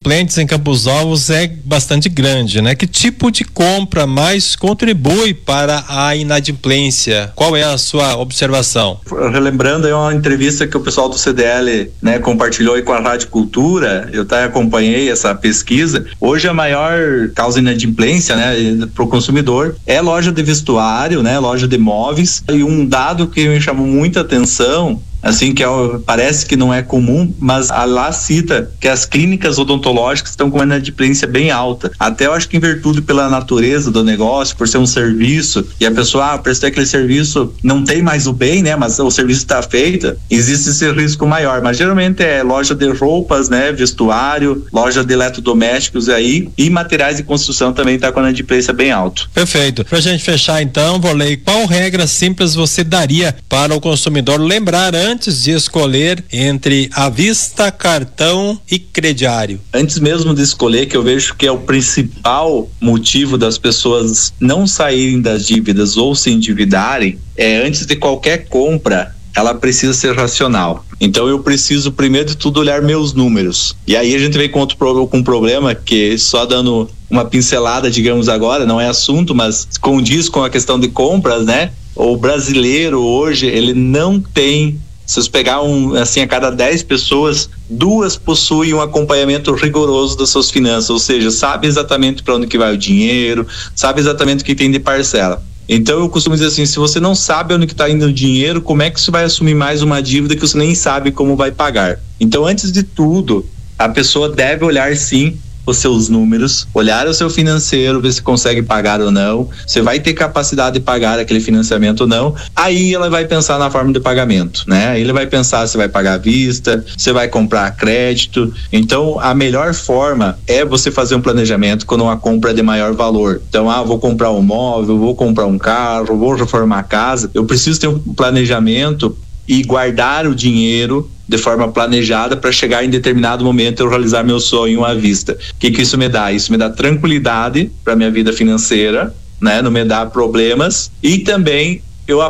inadimplentes em Campos Novos é bastante grande, né? Que tipo de compra mais contribui para a inadimplência? Qual é a sua observação? Relembrando aí uma entrevista que o pessoal do CDL, né, compartilhou aí com a Rádio Cultura, eu até acompanhei essa pesquisa. Hoje a maior causa de inadimplência, né, para o consumidor é loja de vestuário, né, loja de móveis. E um dado que me chamou muita atenção, assim, que parece que não é comum, mas lá cita que as clínicas odontológicas estão com uma inadimplência bem alta. Até eu acho que em virtude pela natureza do negócio, por ser um serviço, e a pessoa, prestou aquele serviço, não tem mais o bem, né, mas o serviço está feito, existe esse risco maior. Mas geralmente é loja de roupas, né, vestuário, loja de eletrodomésticos aí, e materiais de construção também está com a inadimplência bem alto. Perfeito. Pra gente fechar então, Vorley, qual regra simples você daria para o consumidor lembrar antes de escolher entre à vista, cartão e crediário? Antes mesmo de escolher, que eu vejo que é o principal motivo das pessoas não saírem das dívidas ou se endividarem, antes de qualquer compra, ela precisa ser racional. Então eu preciso primeiro de tudo olhar meus números. E aí a gente vem com um problema que, só dando uma pincelada, digamos agora, não é assunto, mas condiz com a questão de compras, né? O brasileiro hoje, ele não tem, se você pegar a cada 10 pessoas, 2 possuem um acompanhamento rigoroso das suas finanças, ou seja, sabe exatamente para onde que vai o dinheiro, sabe exatamente o que tem de parcela. Então eu costumo dizer assim, se você não sabe onde que está indo o dinheiro, como é que você vai assumir mais uma dívida que você nem sabe como vai pagar? Então, antes de tudo, a pessoa deve olhar sim os seus números, olhar o seu financeiro, ver se consegue pagar ou não, você vai ter capacidade de pagar aquele financiamento ou não. Aí ela vai pensar na forma de pagamento, né? Aí ele vai pensar se vai pagar à vista, se vai comprar a crédito. Então a melhor forma é você fazer um planejamento quando uma compra é de maior valor. Então, vou comprar um móvel, vou comprar um carro, vou reformar a casa, eu preciso ter um planejamento e guardar o dinheiro de forma planejada para chegar em determinado momento eu realizar meu sonho à vista. O que isso me dá? Isso me dá tranquilidade para minha vida financeira, né? Não me dá problemas, e também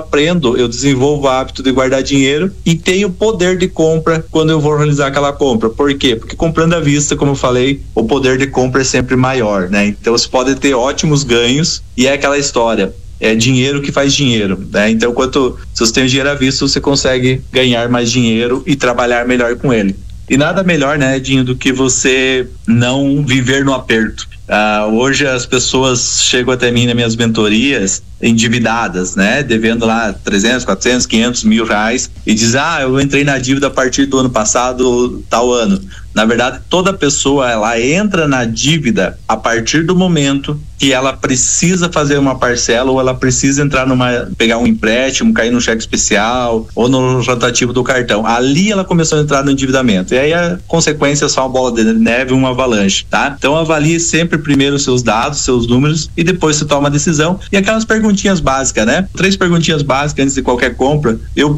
eu desenvolvo o hábito de guardar dinheiro e tenho poder de compra quando eu vou realizar aquela compra. Por quê? Porque comprando à vista, como eu falei, o poder de compra é sempre maior, né? Então você pode ter ótimos ganhos, e é aquela história, é dinheiro que faz dinheiro, né? Então, se você tem o dinheiro à vista, você consegue ganhar mais dinheiro e trabalhar melhor com ele. E nada melhor, né, Edinho, do que você não viver no aperto. Hoje as pessoas chegam até mim nas minhas mentorias endividadas, né, devendo lá 300, 400, 500 mil reais, e diz, eu entrei na dívida a partir do ano passado, tal ano. Na verdade, toda pessoa, ela entra na dívida a partir do momento que ela precisa fazer uma parcela, ou ela precisa pegar um empréstimo, cair no cheque especial ou no rotativo do cartão. Ali ela começou a entrar no endividamento, e aí a consequência é só uma bola de neve, uma avalanche, tá? Então avalie sempre primeiro os seus dados, seus números, e depois você toma a decisão. E aquelas perguntinhas básicas, né? 3 perguntinhas básicas antes de qualquer compra. Eu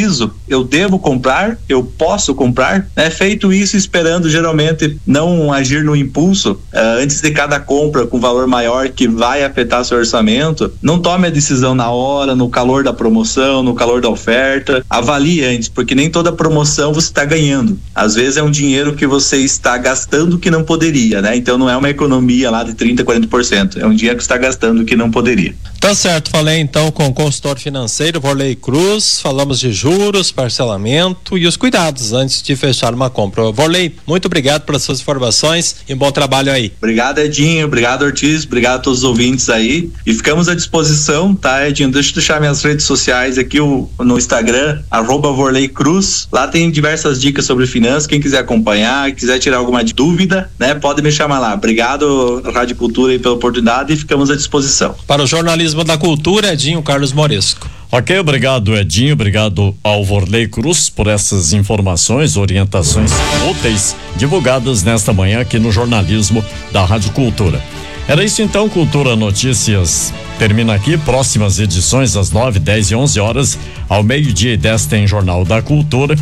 devo comprar, eu posso comprar, né? Feito isso, esperando geralmente não agir no impulso, antes de cada compra com valor maior que vai afetar seu orçamento, não tome a decisão na hora, no calor da promoção, no calor da oferta. Avalie antes, porque nem toda promoção você está ganhando. Às vezes é um dinheiro que você está gastando que não poderia, né? Então não é uma economia lá de 30%, 40%. É um dinheiro que está gastando que não poderia. Tá certo, falei então com o consultor financeiro Vorley Cruz, falamos de juros, parcelamento e os cuidados antes de fechar uma compra. Vorley, muito obrigado pelas suas informações e um bom trabalho aí. Obrigado, Edinho, obrigado, Ortiz, obrigado a todos os ouvintes aí, e ficamos à disposição, tá, Edinho? Deixa eu deixar minhas redes sociais aqui, no Instagram, @Vorley Cruz. Lá tem diversas dicas sobre finanças. Quem quiser acompanhar, quiser tirar alguma dúvida, né, pode me chamar lá. Obrigado, Rádio Cultura, aí, pela oportunidade, e ficamos à disposição. Para o jornalismo da cultura, Edinho Carlos Moresco. Ok, obrigado, Edinho, obrigado ao Vorley Cruz por essas informações, orientações úteis divulgadas nesta manhã aqui no jornalismo da Rádio Cultura. Era isso então, Cultura Notícias termina aqui. Próximas edições às 9, 10 e 11 horas, ao meio-dia e 10 tem Jornal da Cultura,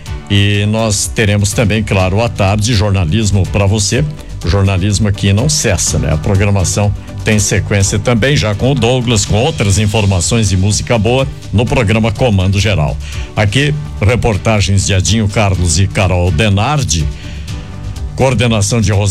e nós teremos também, claro, à tarde, jornalismo para você. O jornalismo aqui não cessa, né? A programação tem sequência também, já com o Douglas, com outras informações e música boa no programa Comando Geral. Aqui, reportagens de Edinho Carlos e Carol Denardi, coordenação de